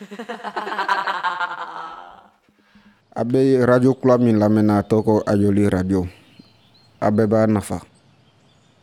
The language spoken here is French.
Abe radio kula min lamɛnna tɔgɔ Ayoli radio a bɛɛ b'a nafa